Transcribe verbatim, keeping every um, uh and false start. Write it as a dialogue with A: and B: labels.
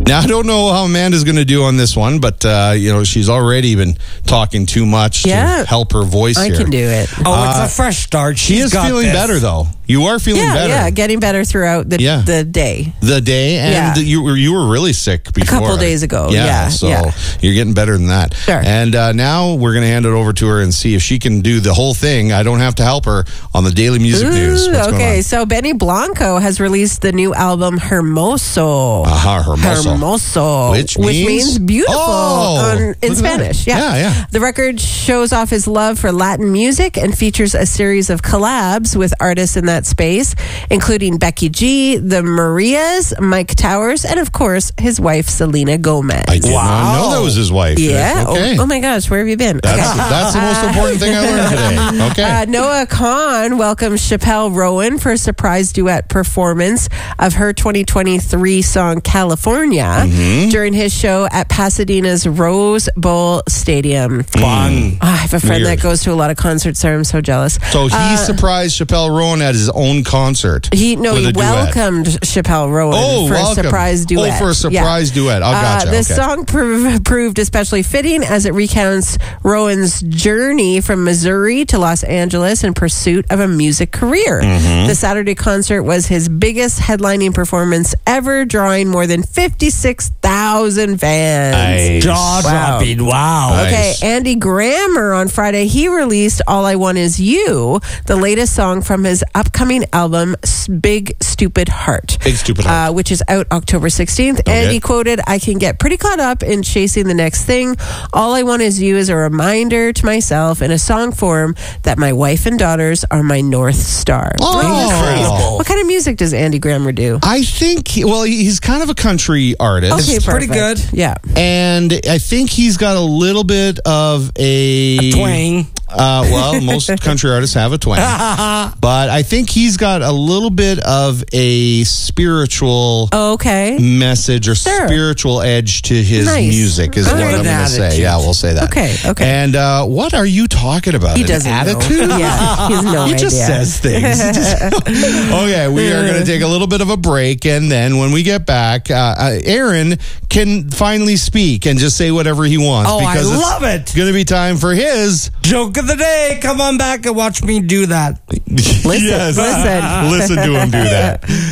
A: Now, I don't know how Amanda's going to do on this one, but, uh, you know, she's already been talking too much
B: Yeah.
A: to help her voice
B: I
A: here.
B: can do it.
C: Oh, it's a fresh start.
A: She
C: She's
A: is
C: got
A: feeling
C: this.
A: better, though. You are feeling
B: Yeah,
A: better.
B: yeah, getting better throughout the,
A: Yeah.
B: the day.
A: The day, and
B: Yeah.
A: you were you were really sick before.
B: couple days ago,
A: Yeah,
B: yeah,
A: so
B: yeah.
A: you're getting better than that.
B: Sure.
A: And uh, now we're going to hand it over to her and see if she can do the whole thing. I don't have to help her on the Daily Music
B: Ooh,
A: News. What's going
B: okay,
A: on?
B: so Benny Blanco has released the new album Hermoso.
A: Aha, Hermoso.
B: Hermoso.
A: Which
B: means,
A: means-
B: beautiful
A: Oh,
B: on,
A: look
B: in
A: at that.
B: Spanish. Yeah.
A: Yeah, yeah.
B: The record shows off his love for Latin music and features a series of collabs with artists in that space, including Becky G, the Marias, Mike Towers, and of course his wife Selena Gomez.
A: I did not know that was his wife.
B: Yeah.
A: Okay.
B: Oh, oh my gosh, where have you been?
A: That's,
B: Okay.
A: that's the most important thing I learned today. Okay.
B: Uh, Noah Kahan welcomes Chappelle Rowan for a surprise duet performance of her twenty twenty-three song California
A: Mm-hmm.
B: during his show at Pasadena's Rose Bowl Stadium.
A: Fun.
B: Oh, I have a friend
A: Weird.
B: that goes to a lot of concerts there. I'm so jealous.
A: So he
B: Uh,
A: surprised Chappelle Rowan at his own concert.
B: He no,
A: with
B: he
A: a duet.
B: welcomed Chappelle Rowan
A: Oh,
B: for
A: welcome.
B: a surprise duet.
A: Oh, for a surprise duet. Oh, gotcha.
B: Uh, this
A: Okay.
B: song prov- proved especially fitting as it recounts Rowan's journey from Missouri to Los Angeles in pursuit of a music career.
A: Mm-hmm.
B: The Saturday concert was his biggest headlining performance ever, drawing more than fifty-six thousand fans.
A: Nice.
C: Jaw dropping. Wow.
A: Nice.
B: Okay, Andy Grammer on Friday, he released All I Want Is You, the latest song from his upcoming album, S- Big Stupid Heart.
A: Big Stupid Heart.
B: Uh, which is out October sixteenth. And
A: Okay.
B: he quoted, I can get pretty caught up in chasing the next thing. All I want is you as a reminder to myself in a song form that my wife and daughters are my North Star.
A: Oh.
C: Incredible.
B: What kind of music does Andy Grammer do?
A: I think, he, well, he's kind of a country artist.
B: Okay,
C: It's pretty
B: perfect.
C: good.
B: Yeah.
A: And I think he's got a little bit of a,
C: A twang.
A: Uh, well, most country artists have a twang, but I think he's got a little bit of a spiritual
B: Okay.
A: message or
B: Sure.
A: spiritual edge to his
B: Nice.
A: music. Is
B: All
A: what
B: right.
A: I'm going to
C: Attitude.
A: say. Yeah, we'll say that.
B: Okay, okay.
A: And uh, what are you talking about?
B: He
A: An
B: doesn't
A: attitude.
B: know. Yeah, he has no
A: He
B: idea.
A: just says things. He just- okay, we are going to take a little bit of a break, and then when we get back, uh, uh, Aaron can finally speak and just say whatever he wants.
C: Oh, I
A: because
C: love it.
A: It's going to be time for his
C: Joke of the day. Come on back and watch me do that.
B: Listen,
A: yes.
B: listen.
A: Listen to him do that.